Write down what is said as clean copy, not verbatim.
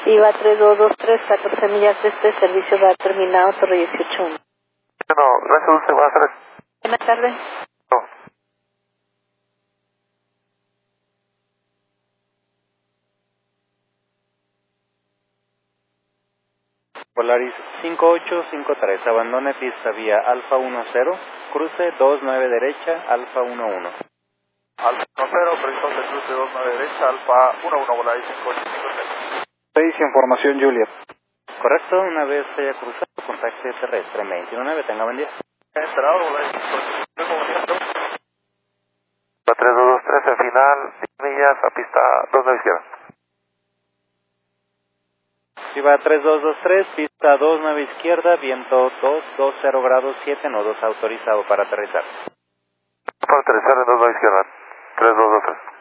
Iba 3223, 14 millas este servicio va terminado, Torre 18. No, gracias a usted, buenas tardes. Buenas tardes. No. Polaris 5853, abandone pista vía Alfa 10, cruce 29 derecha, Alfa 11. Alfa 10, previsón de cruce 29 derecha, Alfa 11, Polaris 5853. 6, información Juliet. Correcto, una vez haya cruzado, contacte terrestre, me 219, tenga buen día. Enterado, Polaris 5853. 3223, en final, 10 millas, a pista 29 izquierda. Viva 3223, pista 29 izquierda, viento 220 grados 7, nodos autorizado para aterrizar. Para aterrizar en 29 izquierda, 3223.